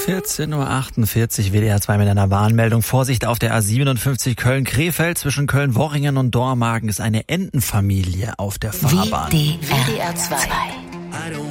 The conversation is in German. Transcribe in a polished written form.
14:48 Uhr, WDR 2 mit einer Warnmeldung. Vorsicht auf der A57 Köln-Krefeld. Zwischen Köln-Worringen und Dormagen ist eine Entenfamilie auf der Fahrbahn. WDR 2.